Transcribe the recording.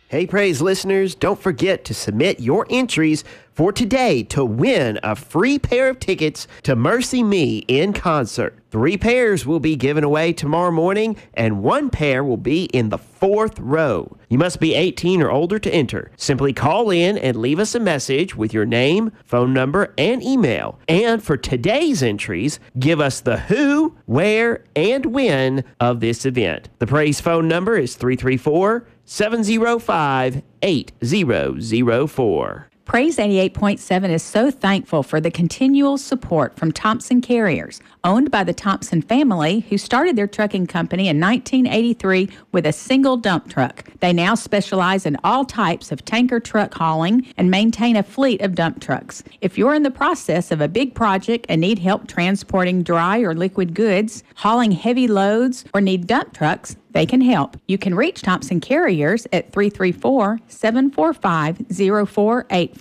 Hey, Praise listeners, don't forget to submit your entries for today to win a free pair of tickets to Mercy Me in concert. 3 pairs will be given away tomorrow morning, and 1 pair will be in the 4th row. You must be 18 or older to enter. Simply call in and leave us a message with your name, phone number, and email. And for today's entries, give us the who, where, and when of this event. The Praise phone number is 334-705-8004. Praise 88.7 is so thankful for the continual support from Thompson Carriers, owned by the Thompson family, who started their trucking company in 1983 with a single dump truck. They now specialize in all types of tanker truck hauling and maintain a fleet of dump trucks. If you're in the process of a big project and need help transporting dry or liquid goods, hauling heavy loads, or need dump trucks, they can help. You can reach Thompson Carriers at 334-745-0484